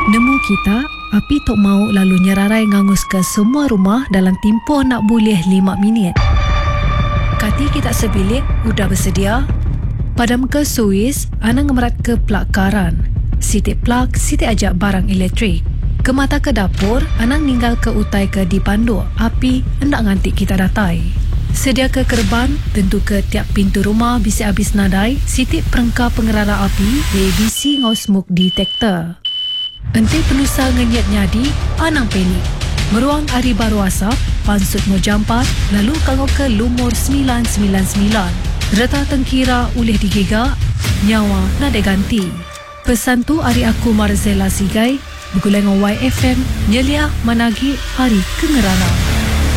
Nemu kita, api tok mau lalu nyerarai ngangus ke semua rumah dalam tempoh nak boleh 5 minit. Kati kita sebilik, udah bersedia? Padam ke suis, anang ngemerat ke plug karan. Sitik plug, sitik ajak barang elektrik. Ke mata ke dapur, anang ninggal ke utai ke dipandu. Api hendak ngantik kita datai. Sedia ke kerban, tentu ke tiap pintu rumah bisa habis nadai. Sitik perengkap pengerara api, ABC ngau smoke detector. Ente penusa ngenyat nyadi, anang penik. Meruang hari baru asap, pansut mau jampat, lalu kangau ke lumur 999. Reta tengkira ulih digigak, nyawa nada ganti. Pesan tu hari aku Marzela Sigai, bergulai dengan YFM, nyelia managi hari kengerana.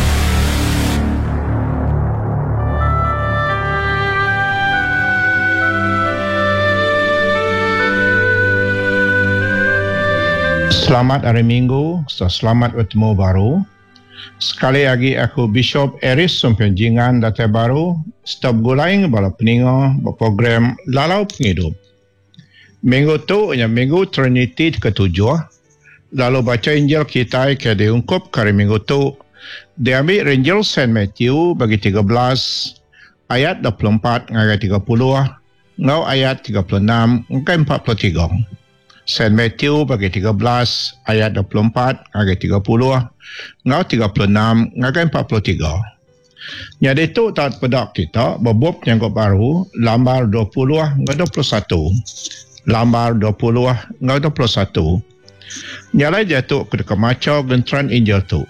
Selamat hari Minggu, selamat bertemu baru. Sekali lagi aku Bishop Eris Sumpenjingan Datai Baru, stop gulaing bala peninga berprogram Lalau Penghidup. Minggu tu nya Minggu Trinity ke-7. Lalu baca Injil kita ke diungkup kali minggu tu. Diambil Injil Saint Matthew bagi 13 ayat 24 ngai 30, ngau ayat 36 ngai 43. Saint Matthew bagi 13 ayat 24 ngai 30, ngau 36 ngai 43. Jadi itu tak pedak kita bebub yang baru lambar 20 ngai 21. Lambar 20 ngai 21. Nyalai jatuh ke kemacau gentran Injil tu.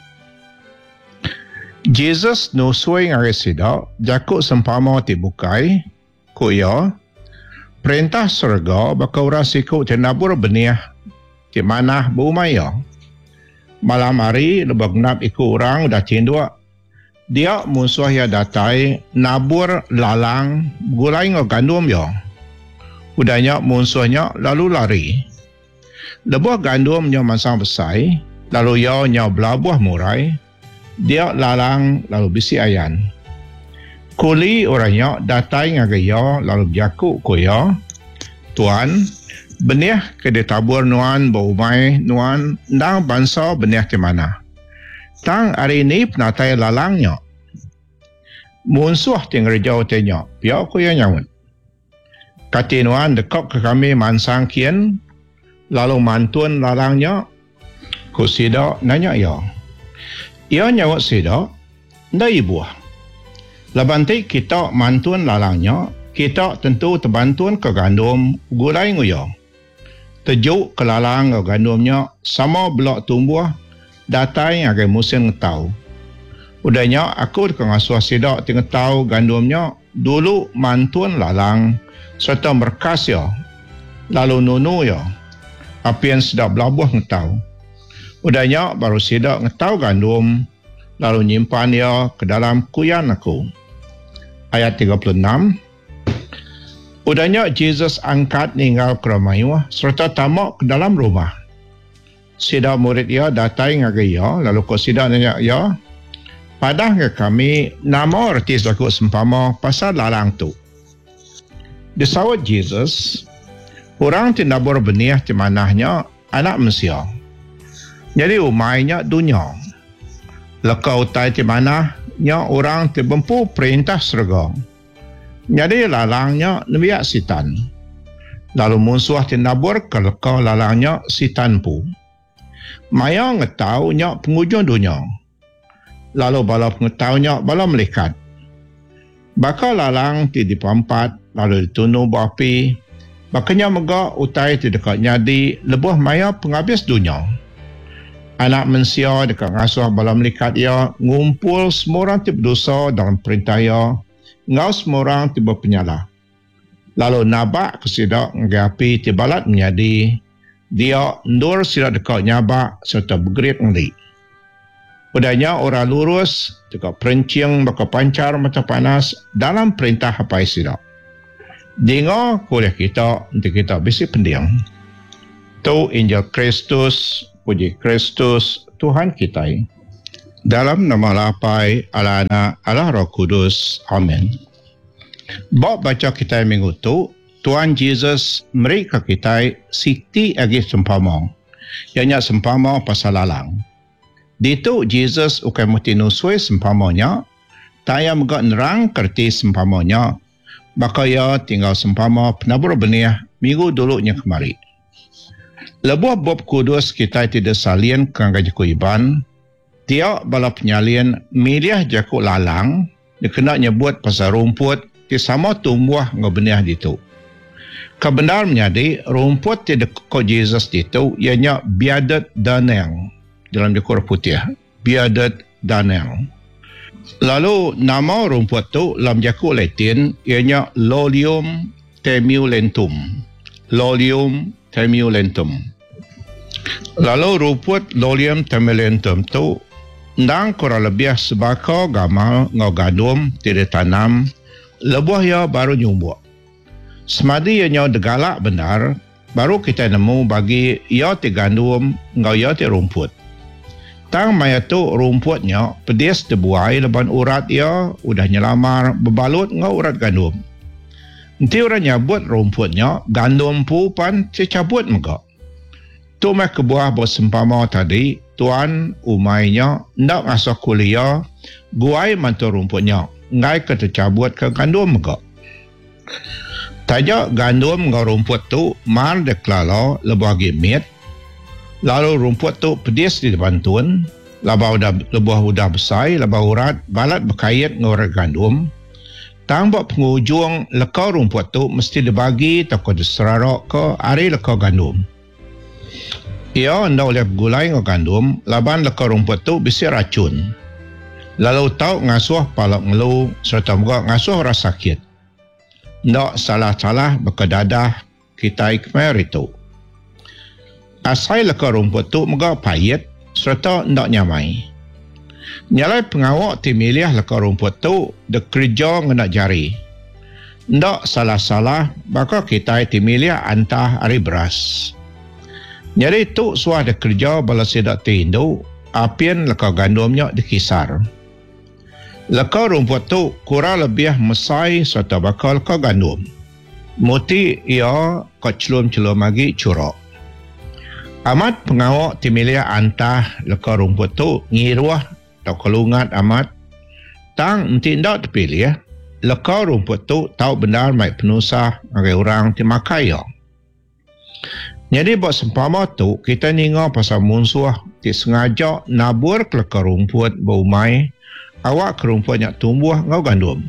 Jesus nusui ngai sida jakuk sempama tibukai kuya perintah surga bakau rasiku tenabur benih di mana bumaya. Malam hari lebak nap ikut orang dah cindua. Dia musuh ya datai nabur lalang gulai ngau gandum ya. Udahnya musuhnya lalu lari. Lebuah gandumnya masang besar, lalu ya nya belabuah murai. Dia lalang lalu bisi ayan. Kuli orangnya datai ngagaya lalu jakuk kuya. Tuan, benih ke ditabur nuan baumai nuan ndang bangsa benih ke mana. Tang hari ini penatai lalangnya. Munsuh tinggal jauh tanya, pihak kuya nyawun. Kati nuan dekap ke kami mansang kian, lalu mantun lalangnya, ku sida nanya ya. Ia nyawut sida, nda ibuah. Labanti kita mantun lalangnya, kita tentu terbantun ke gandum gulai nguya. Tejuk ke lalang ke gandumnya sama blok tumbuh datai agai musim ngetau. Udahnya aku kengasuh sidak tinggal tahu gandumnya dulu mantun lalang serta berkas ya. Lalu nunu ya. Apian sidak belabuh ngetau. Udahnya baru sidak ngetau gandum lalu nyimpan ya ke dalam kuyan aku. Ayat 36. Udahnya Jesus angkat ninggal ke rumah serta tamak ke dalam rumah. Sida murid ia datai ngagai ia, lalu ko sida nanya ia, padah ke kami nama artis laku sempama pasal lalang tu. Disawat Jesus, orang tinabur benih di manahnya anak manusia. Jadi umainya dunia. Lekau utai di manahnya orang terbempu perintah surga. Jadi lalangnya nebiak sitan. Lalu musuh tinabur kelekau lalangnya sitan pu. Maya ngetaunya pengujung dunia. Lalu bala pengetahunya bala melikat. Bakal lalang ti dipampat lalu ditunu berapi. Bakanya mega utai ti dekat nyadi lebuh maya penghabis dunia. Anak manusia dekat ngasuh bala melikat ia ngumpul semua orang ti berdosa dalam perintah ia. Ngau semua orang tiba penyala. Lalu nabak kesidak ngapi tibalat menjadi dia ndur sidak dekat nyabak serta bergerik ngelik. Udahnya orang lurus dekat perencing bakal pancar mata panas dalam perintah hapai sidak. Dengar kuliah kita untuk kita bisi pendiam. Tu Injil Kristus, puji Kristus Tuhan kita. Dalam nama Lapai, Allah Anak, Allah Roh Kudus. Amin. Bab baca kita minggu tu, Tuhan Yesus mereka kita siti agi sempama. Ianya sempama pasal lalang. Ditu Jesus ukai muti nusui sempamanya, taya megak nerang kerti sempamanya, maka ia tinggal sempama penabur benih minggu dulunya kemari. Lebuh Bob Kudus kita tidak salien kangga jaku iban, dia bala penyalin milih jaku lalang, dia kena nyebut pasal rumput, dia sama tumbuh ngebenih ditu. Kebenar menyadi rumput tidak ko Jesus itu ianya biadat daneng dalam dekor putih, biadat daneng. Lalu nama rumput tu dalam jaku Latin ianya Lolium temulentum. Lolium temulentum. Lalu rumput Lolium temulentum tu ndang kurang lebih sebaka gamal ngogandum tidak tanam lebuh ya baru nyumbuk. Semadi ianya degalak benar, baru kita nemu bagi ia ti gandum ngau ia ti rumput. Tang maya tu rumputnya pedis dibuai leban urat ia udah nyelamar berbalut ngau urat gandum. Nanti orang nyabut rumputnya gandum pu pan cabut megak. Tu mah kebuah bersempama tadi tuan umainya ndak ngasuh kuliah guai mantu rumputnya ngai ketecabut ke gandum megak. Tajak gandum ngau rumput tu mar deklalo lebah gimit. Lalu rumput tu pedis di depan tuan. Lebah udah besar, lebah urat, balat berkait ngau gandum. Tambak pengujung lekau rumput tu mesti dibagi toko diserarok ke ari lekau gandum. Ia hendak oleh gulai ngau gandum, laban lekau rumput tu bisi racun. Lalu tau ngasuh palak ngelu serta juga ngasuh rasa sakit. Ndak salah-salah berkedadah kita ikmer itu. Asai lekau rumput tu megak payet serta ndak nyamai. Nyalai pengawak ti milih lekau rumput tu de kerja ngenak jari. Ndak salah-salah baka kita ti milih antah ari beras. Nyari tu suah de kerja bala sedak ti Hindu, apian lekau gandumnya dikisar. Lekau rumput tu kurang lebih mesai serta bakal lekau gandum. Muti ia keclum-celum lagi curok. Amat pengawak timilih antah lekau rumput tu ngiruah atau kelungat amat. Tang nanti ndak terpilih. Lekau rumput tu tahu benar mai penusah bagi orang timakai ya. Jadi buat sempama tu kita ninga pasal munsuh ti sengaja nabur ke lekau rumput bau mai. Awak kerumputnya tumbuh ngau gandum.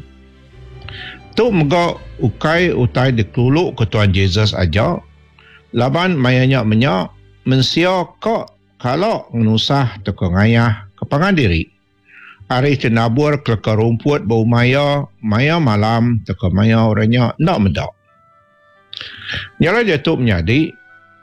Tu megak ukai utai dikeluluk ke Tuan Jesus aja. Laban mayanya menyak mensia kok kalau ngenusah teko ngayah kepangan diri. Ari tenabur ke kerumput bau maya malam teko maya orangnya nak medak. Nyala jatuh menyadi.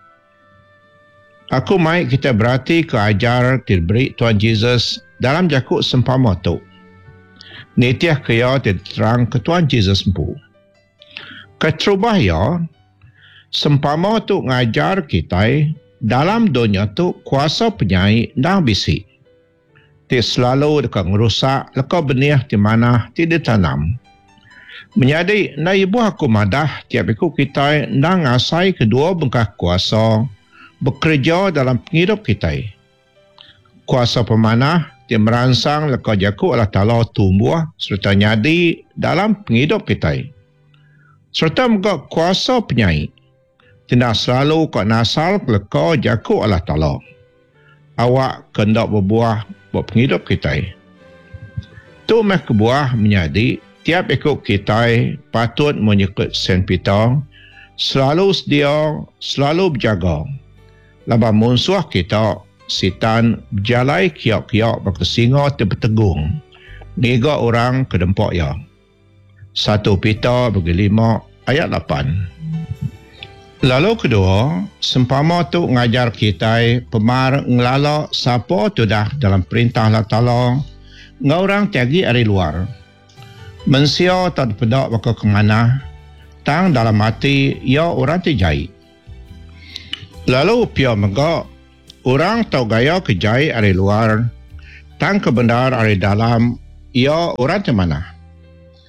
Aku mai kita berarti ke ajar diberi Tuan Jesus dalam jakuk sempama tu. Nitiah kaya diterang ke Tuan Jesus empu. Ketrubah ya, sempama tu ngajar kita dalam dunia tu kuasa penyai dah bisi. Ti selalu dekat merusak lekau benih di mana tidak tanam. Menjadi na ibu aku madah tiap ikut kita dah ngasai kedua bengkah kuasa bekerja dalam penghidup kita. Kuasa pemanah dia merangsang lekau jaku Allah Ta'ala tumbuh serta nyadi dalam penghidup kita. Serta juga kuasa penyai. Tidak selalu kau nasal lekau jaku Allah Ta'ala. Awak kendak berbuah buat penghidup kita. Tu meh kebuah menjadi tiap ikut kita patut menyekut Saint Peter selalu sedia, selalu berjaga. Laba musuh kita sitan berjalai kiak-kiak berkesinga terpetegung. Niga orang kedempak ya. 1 Peter bagi 5 ayat 8. Lalu kedua, sempama tu ngajar kita pemar ngelala siapa tu dah dalam perintah Allah Ta'ala ngorang tiagi dari luar. Mensia tak pedak baka kemana, tang dalam hati ia orang terjahit. Lalu pia megak, orang tahu gaya kejai dari luar, tang kebenar dari dalam, ia orang di mana.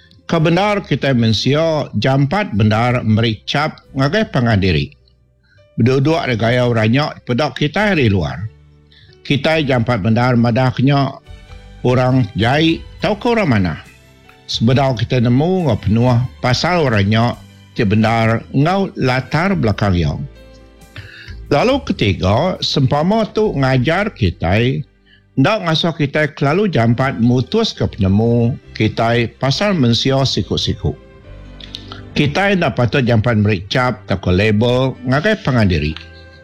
Kebenar kita mensia jampat benar mericap ngagai pangandiri. Berdua-dua ada gaya oranyak pedak kita dari luar. Kita jampat bendar madaknya orang jai tahu ke orang mana. Sebedau kita nemu ngau penuh pasal oranyak ti bendar ngau latar belakang yang. Lalu ketiga, sempama tu ngajar kita ndak ngasuh kita kelalu jampat mutus ke penemu kita pasal mensio siku-siku. Kita ndak patut jampat mericap tak label ngagai pengandiri.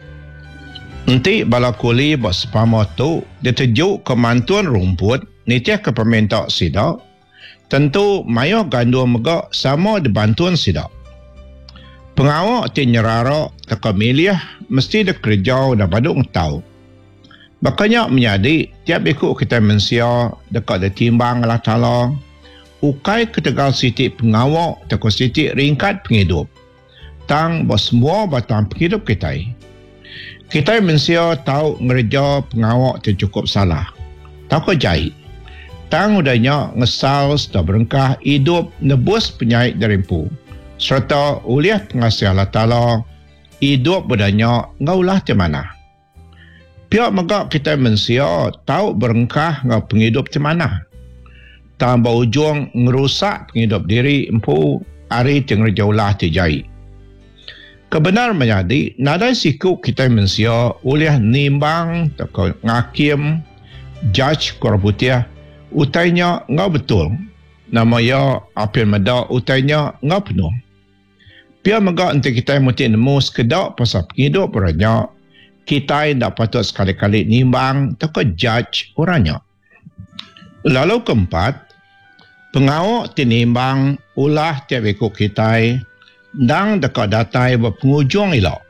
Nanti bala kuli buat sempama tu dia tejuk kemantuan rumput nitia ke peminta sidak. Tentu mayo gandum megak sama dibantuan sidak. Pengawak ti nyerara tak milih mesti dia kerja dah baduk tahu. Makanya menjadi tiap ikut kita mensia dekat dia timbang Allah Ta'ala ukai ketegal sitik pengawak tak sitik ringkat penghidup. Tang bos semua batang penghidup kita. Kita mensia tahu ngerja pengawak tu cukup salah. Tak jahit. Tang udahnya ngesal sudah berengkah hidup nebus penyait derimpu. Serta uliah pengasih Allah Ta'ala hidup budanya ngaulah di mana. Pihak megak kita mensia tahu berengkah ngau penghidup di mana. Tambah ujung ngerusak penghidup diri empu hari tengah jauhlah dijai. Kebenar menjadi nadai siku kita mensia uliah nimbang tak ngakim judge korputiah utainya ngau betul. Nama ya apil meda utainya ngau penuh. Pia megak nanti kita mesti nemu sekedak pasal penghidup orangnya. Kita tidak patut sekali-kali nimbang atau judge orangnya. Lalu keempat, pengawak tinimbang ulah tiap ikut kita dan dekat datai berpengujung elok.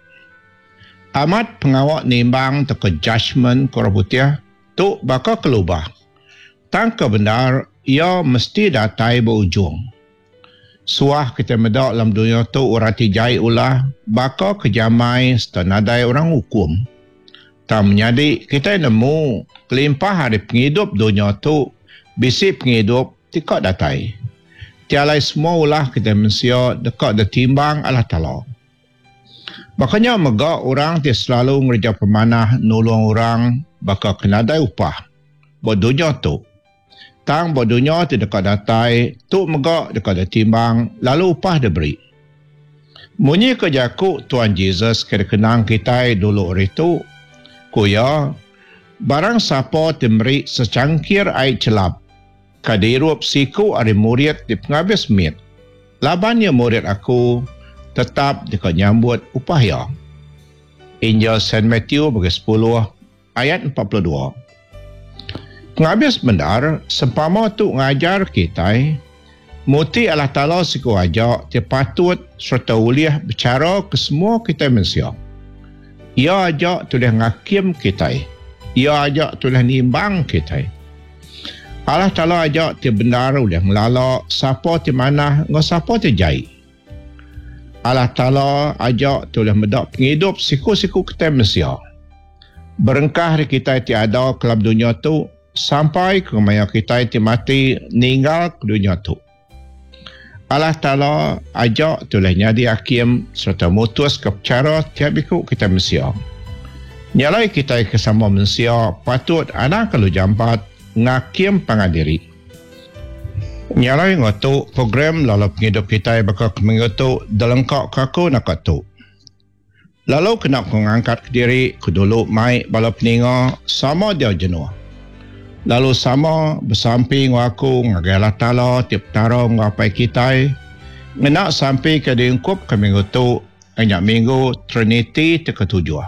Amat pengawak nimbang dekat judgement korputiah tu bakal kelubah. Tangka benar, ia mesti datai berujung. Suah kita medak dalam dunia tu orang tijai ulah bakal kejamai setanadai orang hukum. Tak menjadi kita nemu kelimpah hari penghidup dunia tu bisi penghidup tikak datai. Tialai semua ulah kita mensia dekat detimbang Allah Ta'ala. Makanya megak orang dia selalu ngerja pemanah nolong orang bakal kenadai upah. Buat dunia tu. Tang buat dunia tu dekat datai, tu megak dekat detimbang, lalu upah dia beri. Munyi kejaku Tuhan Yesus kenang kita dulu hari tu, kuya, barang siapa diberi secangkir air celap, kadirup siku ada murid di penghabis mit. Labannya murid aku tetap dekat nyambut upah ya. Injil Saint Matthew bagi 10 ayat 42. Penghabis benar, sempama tu ngajar kita, muti Allah Ta'ala siku ajak, dia patut serta uliah bicara ke semua kita manusia. Ia ajak tulis ngakim kita. Ia ajak tulis nimbang kita. Allah Ta'ala ajak dia benar uliah ngelalak, siapa di mana, ngau siapa di jai. Allah Ta'ala ajak tulis medak penghidup siku-siku kita manusia. Berengkah kita tiada kelab dunia tu, sampai ke maya kita itu mati ninggal ke dunia tu. Allah Ta'ala ajak tulahnya di hakim serta mutus ke cara tiap ikut kita manusia. Nyalai kita kesama manusia patut anak kalau jampat ngakim pengadiri. Nyalai ngotu program lalu penghidup kita bakal mengotu dalam kau kaku nak tu. Lalu kena mengangkat ke diri ke dulu mai bala peninga sama dia jenuh. Lalu sama bersamping aku ngagai Allah Ta'ala tiap tarong ngapai kita ngenak sampai ke diungkup ke minggu tu banyak minggu Trinity ketujuh.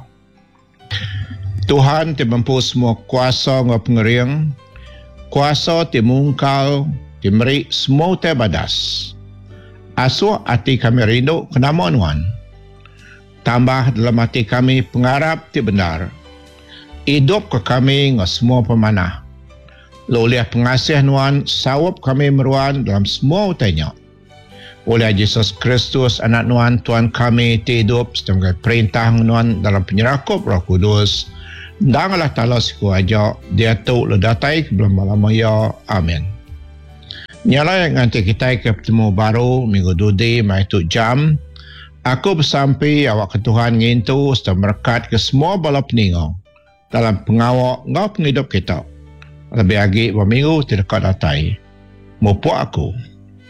Tuhan mampu semua kuasa ngau pengering, kuasa timungkal, timeri semua badas. Asuh hati kami rindu kenama Tuhan. Tambah dalam hati kami pengharap ti benar. Hidup ke kami ngau semua pemanah. Oleh pengasih Tuhan, sawap kami meruan dalam semua utainya. Oleh Yesus Kristus, anak Tuhan kami hidup sebagai perintah Tuhan dalam penyerakup Roh Kudus. Dan Allah Ta'ala siku aja, dia tu ledatai ke belum malam ya. Amin. Nyala yang nanti kita ketemu baru, minggu dudi, mai tu jam. Aku bersampai awak ke Tuhan ngintu serta merekat ke semua bala peningong dalam pengawak ngau penghidup kita. Lebih lagi berminggu tidak datai. Mupuk aku.